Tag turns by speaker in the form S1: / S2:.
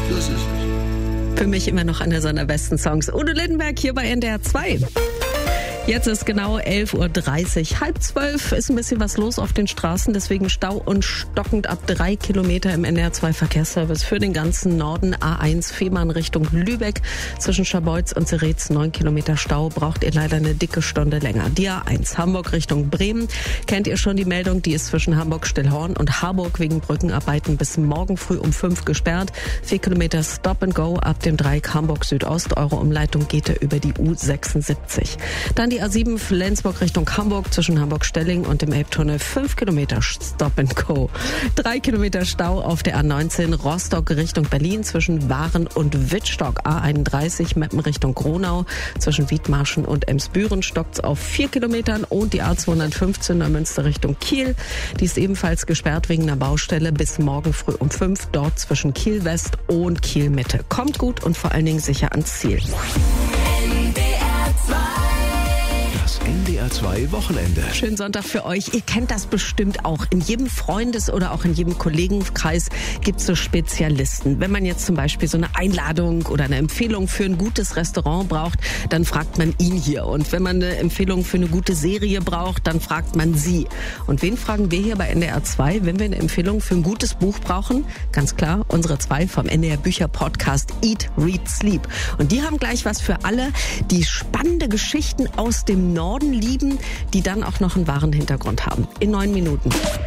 S1: Das ist es.
S2: Für mich immer noch einer seiner besten Songs. Udo Lindenberg hier bei NDR 2. Jetzt ist genau 11.30 Uhr. 11:30 ist ein bisschen was los auf den Straßen, deswegen Stau und stockend ab 3 Kilometer im NDR 2 Verkehrsservice für den ganzen Norden. A1 Fehmarn Richtung Lübeck zwischen Scharbeutz und Zeretz 9 Kilometer Stau, braucht ihr leider eine dicke Stunde länger. Die A1 Hamburg Richtung Bremen, kennt ihr schon die Meldung, die ist zwischen Hamburg-Stillhorn und Harburg wegen Brückenarbeiten bis morgen früh um 5 gesperrt. 4 Kilometer Stop and Go ab dem Dreieck Hamburg Südost, eure Umleitung geht ihr über die U76. Dann die A7 Flensburg Richtung Hamburg zwischen Hamburg-Stelling und dem Elbtunnel 5 Kilometer Stop and Go. 3 Kilometer Stau auf der A19 Rostock Richtung Berlin zwischen Waren und Wittstock. A31 Meppen Richtung Gronau zwischen Wiedmarschen und Emsbüren stockt's auf 4 Kilometern und die A215 Neumünster Richtung Kiel. Die ist ebenfalls gesperrt wegen einer Baustelle bis morgen früh um 5 dort zwischen Kiel West und Kiel Mitte. Kommt gut und vor allen Dingen sicher ans Ziel.
S3: NDR 2 Wochenende.
S2: Schönen Sonntag für euch. Ihr kennt das bestimmt auch. In jedem Freundes- oder auch in jedem Kollegenkreis gibt es so Spezialisten. Wenn man jetzt zum Beispiel so eine Einladung oder eine Empfehlung für ein gutes Restaurant braucht, dann fragt man ihn hier. Und wenn man eine Empfehlung für eine gute Serie braucht, dann fragt man sie. Und wen fragen wir hier bei NDR 2, wenn wir eine Empfehlung für ein gutes Buch brauchen? Ganz klar, unsere zwei vom NDR Bücher Podcast Eat, Read, Sleep. Und die haben gleich was für alle, die spannende Geschichten aus dem Norden lieben, die dann auch noch einen wahren Hintergrund haben. In 9 Minuten.